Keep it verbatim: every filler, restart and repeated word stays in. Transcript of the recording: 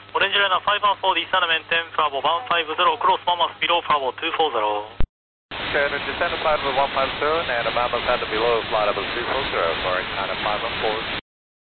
オレンジライナーファイブワンフォー descend maintain Bravo one five zero cross Mamas below Bravo two four zero. Okay, descend to flight level one five zero and Mamas at the below flight level two four zero for kind of five one four.